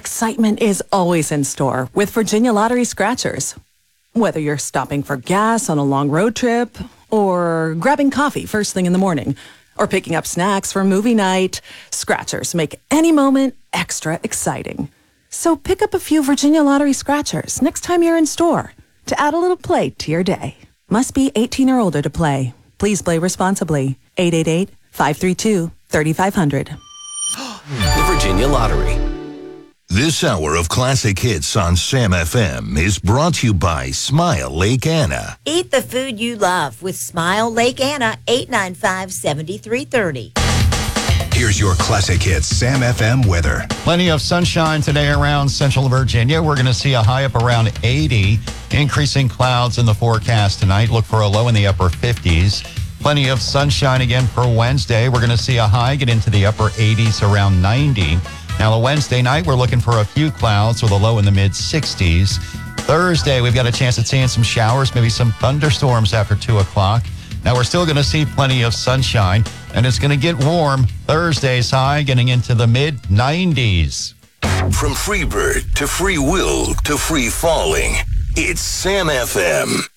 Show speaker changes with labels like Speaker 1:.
Speaker 1: Excitement is always in store with Virginia Lottery Scratchers. Whether you're stopping for gas on a long road trip, or grabbing coffee first thing in the morning, or picking up snacks for movie night, Scratchers make any moment extra exciting. So pick up a few Virginia Lottery Scratchers next time you're in store to add a little play to your day. Must be 18 or older to play. Please play responsibly. 888-532-3500.
Speaker 2: The Virginia Lottery.
Speaker 3: This hour of classic hits on Sam FM is brought to you by Smile Lake Anna.
Speaker 4: Eat the food you love with Smile Lake Anna, 895-7330.
Speaker 5: Here's your classic hits Sam FM weather.
Speaker 6: Plenty of sunshine today around central Virginia. We're going to see a high up around 80. Increasing clouds in the forecast tonight. Look for a low in the upper 50s. Plenty of sunshine again for Wednesday. We're going to see a high get into the upper 80s around 90. Now, a Wednesday night, we're looking for a few clouds with a low in the mid-60s. Thursday, we've got a chance at seeing some showers, maybe some thunderstorms after 2 o'clock. Now, we're still going to see plenty of sunshine, and it's going to get warm. Thursday's high getting into the mid-90s.
Speaker 3: From Freebird to Free Will to Free Falling, it's Sam FM.